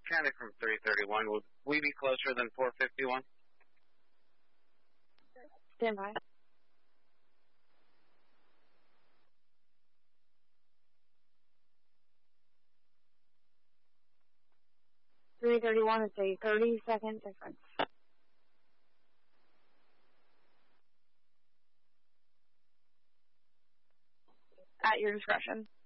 County from 331. Would we be closer than 451? Stand by. .331 is a 30-second difference. At your discretion.